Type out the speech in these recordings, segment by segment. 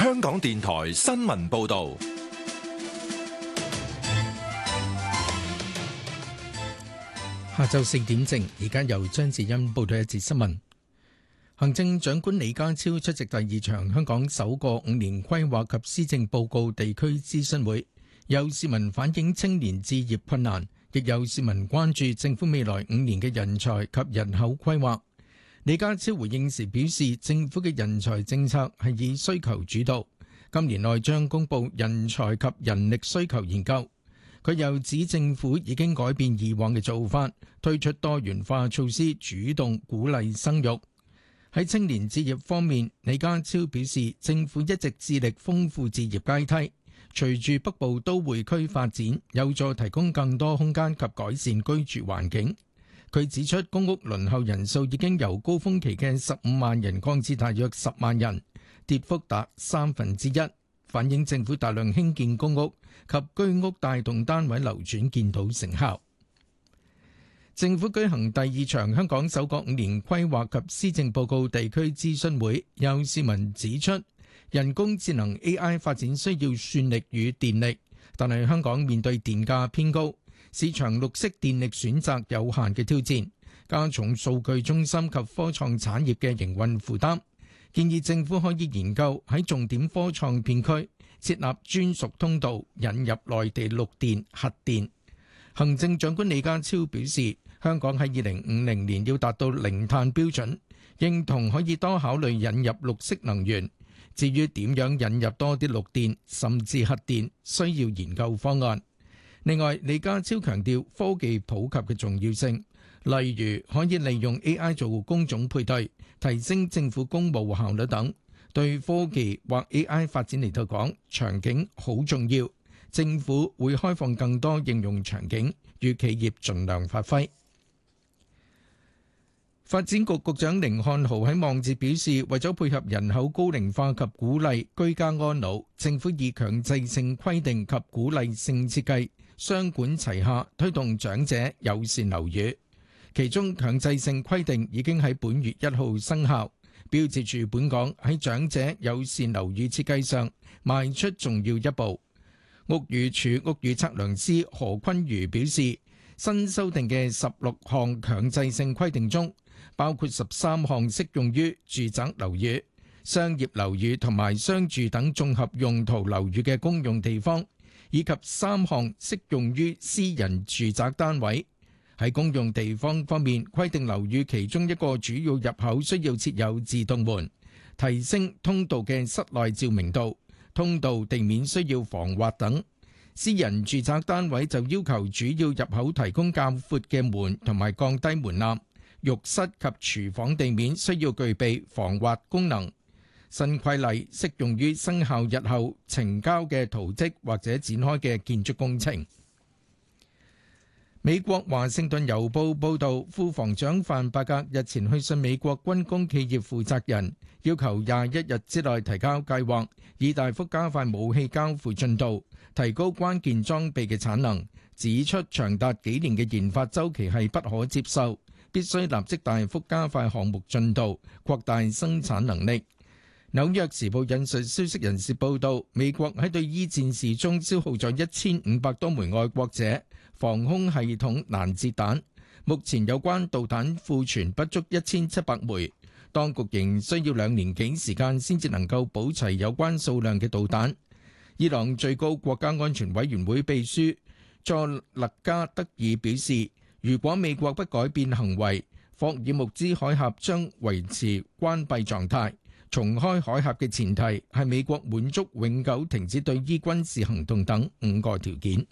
香港電台新聞報道。 下晝4點正，而家由張智欣報道一節新聞。行政長官李家超出席第2場香港首個5年規劃及施政報告地區諮詢會，有市民反映青年置業困難，亦有市民關注政府未來5年嘅人才及人口規劃。李家超回應時表示，政府嘅人才政策係以需求主導，今年內將公布人才及人力需求研究。佢又指政府已經改變以往嘅做法，推出多元化措施，主動鼓勵生育。喺青年置業方面，李家超表示，政府一直致力豐富置業階梯，隨住北部都會區發展，有助提供更多空間及改善居住環境。佢指出，公屋輪候人數已經由高峰期嘅15萬人降至大約10萬人，跌幅達1/3，反映政府大量興建公屋及居屋帶動單位流轉見到成效。政府舉行第2場香港首個5年規劃及施政報告地區諮詢會，有市民指出，人工智能 AI 發展需要算力與電力，但係香港面對電價偏高，市場綠色電力選擇有限嘅挑戰，加重數據中心及科創產業嘅營運負擔。建議政府可以研究喺重點科創片區設立專屬通道，引入內地綠電、核電。行政長官李家超表示，香港喺2050年要達到零碳標準，認同可以多考慮引入綠色能源。至於點樣引入多啲綠電甚至核電，需要研究方案。另外，李家超強調科技普及嘅重要性，例如可以利用 AI 做工種配對，提升政府公務效率等。對科技或 AI 發展嚟到講，場景好重要，政府會開放更多應用場景，與企業盡量發揮。發展局局長甯漢豪喺網誌表示，為咗配合人口高齡化及鼓勵居家安老，政府以強制性規定及鼓勵性設計雙管齊下，推動長者友善樓宇。其中強制性規定已經喺本月1號生效，標誌住本港喺長者友善樓宇設計上邁出重要一步。屋宇署屋宇測量師何坤瑜表示，新修訂嘅16項強制性規定中，包括13項適用於住宅樓宇、商業樓宇同埋商住等綜合用途樓宇嘅公用地方，以及3項適用於私人住宅單位。喺公用地方方面，規定樓宇其中一個主要入口需要設有自動門，提升通道嘅室內照明度，通道地面需要防滑等。私人住宅單位就要求主要入口提供較闊嘅門同埋降低門檻，浴室及廚房地面需要具備防滑功能。新規例適用於生效日後呈交嘅圖則或者展開嘅建築工程。美國華盛頓郵報報導，副防長范伯格日前去信美國軍工企業負責人，要求21日之內提交計劃，以大幅加快武器交付進度，提高關鍵裝備嘅產能，指出長達幾年嘅研發週期係不可接受，必須立即大幅加快項目進度，擴大生產能力。紐約時報引述消息人士報道，美國喺對伊戰事中消耗咗1500多枚愛國者防空系統攔截彈，目前有關導彈庫存不足1700枚，當局仍需要2年幾時間先至能夠補齊有關數量嘅導彈。伊朗最高國家安全委員會秘書佐勒加德爾表示，如果美國不改變行為，霍爾木茲海峽將維持關閉狀態。重開海峽嘅前提係美國滿足永久停止對伊軍事行動等5個條件。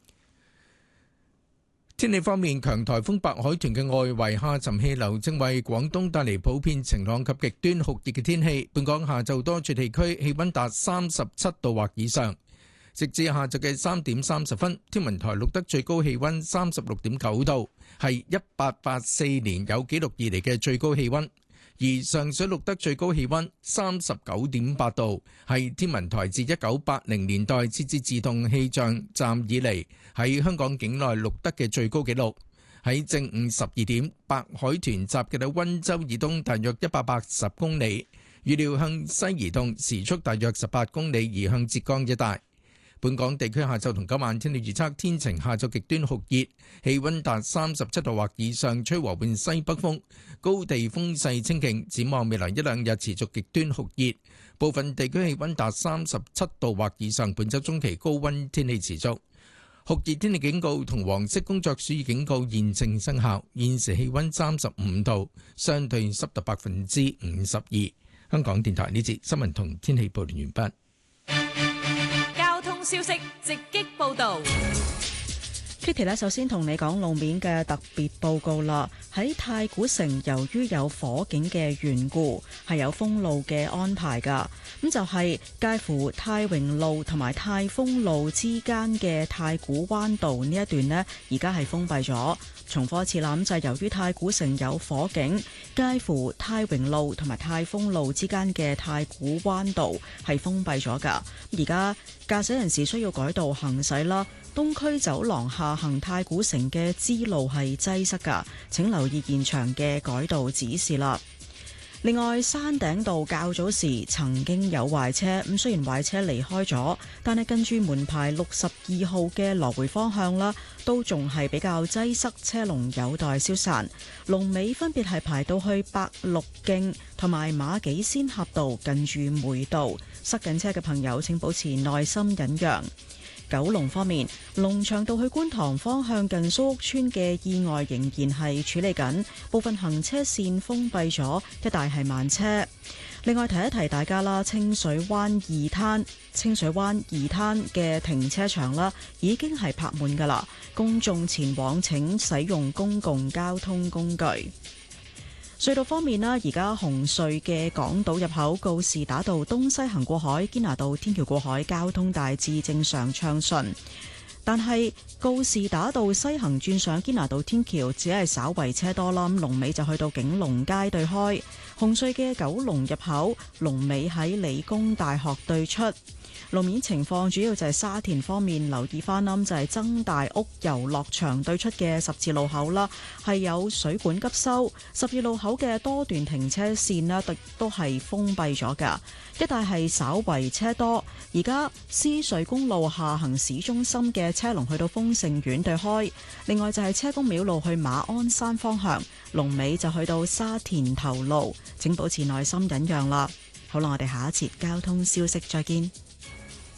天氣方面，強颱風白海豚嘅外圍下沉氣流正為廣東帶嚟普遍晴朗及極端酷熱嘅天氣。本港下晝多處地區氣溫達37度或以上。直至下晝嘅3點30分，天文台錄得最高氣溫36.9度，係1884年有紀錄以嚟嘅最高氣溫。而上水錄得最高氣溫39.8度，係天文台自1980年代設置自動氣象站以嚟喺香港境內錄得嘅最高紀錄。喺正午12點，白海豚集結喺溫州以東大約180公里， 預料向西移動，時速大約18公里，移向浙江一帶。本港地區下晝同今晚天氣預測，天晴，下晝極端酷熱，氣溫達37度或以上，吹和緩西北風，高地風勢清勁。展望未來一兩日持續極端酷熱，部分地區氣溫達37度或以上。本週中期高溫天氣持續，酷熱天氣警告同黃色工作暑熱警告現正生效。現時氣溫35度，相對濕度52%。香港電台呢節新聞同天氣報道完畢。 消息直擊報道。 Kitty 咧，首先同你講路面嘅特別報告啦。喺太古城，由於有火警嘅緣故，係有封路嘅安排噶。咁就係介乎太榮路同埋太豐路之間嘅太古灣道呢一段呢，而家係封閉咗。重複一次啦，咁就係由於太古城有火警，介乎太榮路同埋太豐路之間嘅太古灣道係封閉咗噶。而家駕駛人士需要改道行駛啦。東區走廊下行太古城嘅支路係擠塞噶，請留意現場嘅改道指示啦。另外，山頂道較早時曾經有壞車，咁雖然壞車離開咗，但係跟住門牌62號嘅來回方向啦，都仲係比較擠塞，車龍有待消散。龍尾分別係排到去白鹿徑同埋馬己仙峽道近住梅道，塞緊車嘅朋友請保持耐心忍讓。九龍方面，龍翔道去觀塘方向近蘇屋村嘅意外仍然係處理緊，部分行車線封閉咗，一帶係慢車。另外提一提大家啦，清水灣二灘嘅停車場啦，已經係泊滿㗎喇，公眾前往請使用公共交通工具。隧道方面啦，而家紅隧嘅港島入口告士打道東西行過海，堅拿道天橋過海交通大致正常暢順，但係告士打道西行轉上堅拿道天橋只係稍為車多啦，龍尾就去到景隆街對開。紅隧嘅九龍入口龍尾喺理工大學對出。路面情況主要就係沙田方面留意翻啦，就係曾大屋遊樂場對出嘅十字路口啦，係有水管急修，十字路口嘅多段停車線呢都係封閉咗噶，一帶係稍為車多。而家獅隧公路下行市中心嘅車龍去到豐盛苑對開，另外就係車公廟路去馬鞍山方向，龍尾就去到沙田頭路，請保持耐心忍讓啦。好啦，我哋下一節交通消息再見。